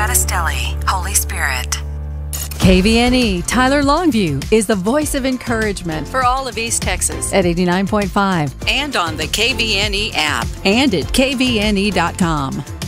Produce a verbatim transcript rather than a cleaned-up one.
Battistelli, Holy Spirit. K V N E Tyler Longview is the voice of encouragement for all of East Texas at eighty-nine point five and on the K V N E app and at K V N E dot com.